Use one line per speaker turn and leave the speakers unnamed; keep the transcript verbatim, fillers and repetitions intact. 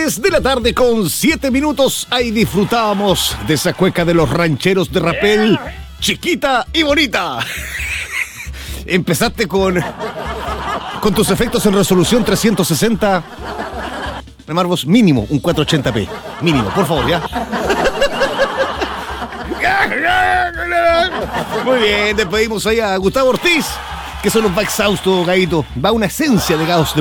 tres de la tarde con siete minutos. Ahí disfrutábamos de esa cueca de los rancheros de Rapel, chiquita y bonita. Empezaste con con tus efectos en resolución trescientos sesenta. Marvos, mínimo un cuatrocientos ochenta p. Mínimo, por favor, ya. Muy bien, despedimos ahí a Gustavo Ortiz, que eso nos va exhausto, Gaito. Va una esencia de Gauss de